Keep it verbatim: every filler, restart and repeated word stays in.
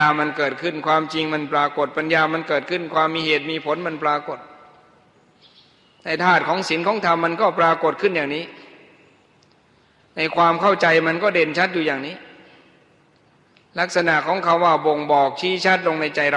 ญามันเกิดขึ้นความจริงมันปรากฏปัญญามันเกิดขึ้นความมีเหตุมีผลมันปรากฏในธาตุของศีลของธรรมมันก็ปรากฏขึ้นอย่างนี้ในความเข้าใจมันก็เด่นชัดอยู่อย่างนี้ลักษณะของเขาว่าบ่งบอกชี้ชัดลงในใจ